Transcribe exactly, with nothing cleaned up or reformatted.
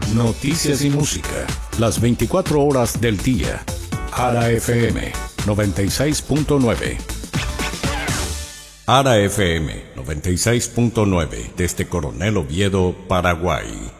noticias y música, las veinticuatro horas del día. Ara F M noventa y seis punto nueve. Ara F M noventa y seis punto nueve desde Coronel Oviedo, Paraguay.